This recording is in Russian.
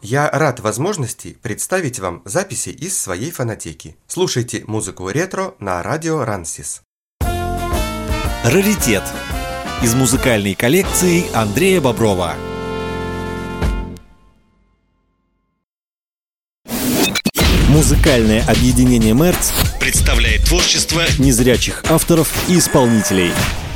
Я рад возможности представить вам записи из своей фонотеки. Слушайте музыку ретро на радио Рансис. Раритет из музыкальной коллекции Андрея Боброва. Музыкальное объединение «Мерц» представляет творчество незрячих авторов и исполнителей.